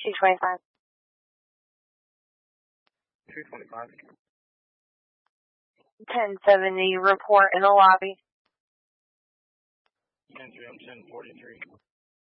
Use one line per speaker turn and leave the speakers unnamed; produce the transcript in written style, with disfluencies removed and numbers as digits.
225.
225.
1070, report in the lobby.
10-3, I'm 1043.